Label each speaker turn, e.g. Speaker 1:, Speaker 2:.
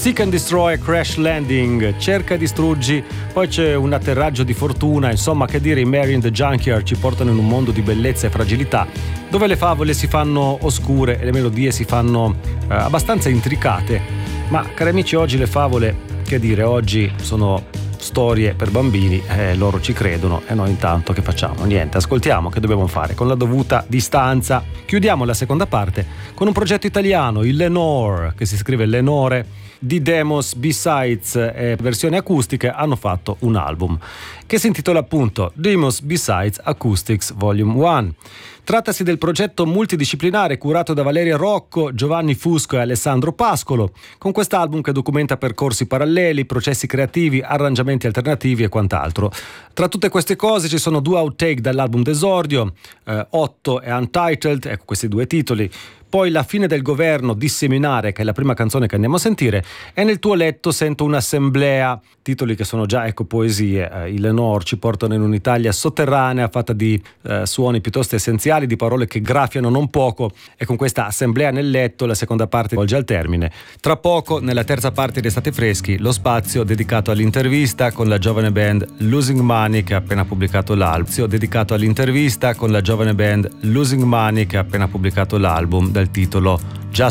Speaker 1: Seek and Destroy, Crash Landing, cerca e distruggi, poi c'è un atterraggio di fortuna, insomma, che dire, i Mary in the Junkyard ci portano in un mondo di bellezza e fragilità, dove le favole si fanno oscure e le melodie si fanno abbastanza intricate. Ma cari amici, oggi le favole, che dire, oggi sono storie per bambini, loro ci credono e noi intanto che facciamo? Niente, ascoltiamo, che dobbiamo fare con la dovuta distanza. Chiudiamo la seconda parte con un progetto italiano, il Lenore, che si scrive Lenore, di Demos, B-Sides e versioni acustiche. Hanno fatto un album che si intitola appunto Demos B-Sides Acoustics Volume 1. Trattasi del progetto multidisciplinare curato da Valeria Rocco, Giovanni Fusco e Alessandro Pascolo, con quest'album che documenta percorsi paralleli, processi creativi, arrangiamenti alternativi e quant'altro. Tra tutte queste cose ci sono 2 outtake dall'album d'esordio, 8 e Untitled, ecco questi 2 titoli. Poi La fine del governo di Seminare, che è la prima canzone che andiamo a sentire, e Nel tuo letto sento un'assemblea, titoli che sono già poesie. I Lenore ci portano in un'Italia sotterranea fatta di suoni piuttosto essenziali, di parole che graffiano non poco, e con questa assemblea nel letto la seconda parte volge al termine. Tra poco, nella terza parte di Estate Freschi, lo spazio dedicato all'intervista con la giovane band Losing Money, che ha appena pubblicato l'album, dedicato all'intervista con la giovane band Losing Money, che ha appena pubblicato l'album dal titolo